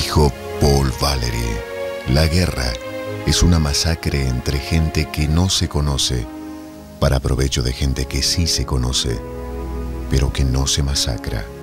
Dijo Paul Valéry, la guerra es una masacre entre gente que no se conoce para provecho de gente que sí se conoce, pero que no se masacra.